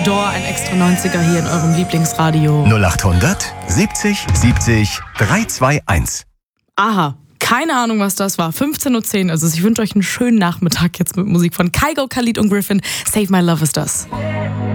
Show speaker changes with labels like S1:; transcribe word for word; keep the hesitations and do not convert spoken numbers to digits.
S1: Door, ein extra neunziger hier in eurem Lieblingsradio.
S2: null achthundert siebzig siebzig dreihundertzweiundundzwanzig.
S1: Aha, keine Ahnung, was das war. fünfzehn Uhr zehn ist es. Ich wünsche euch einen schönen Nachmittag jetzt mit Musik von Kygo, Khalid und Griffin. Save My Love ist das.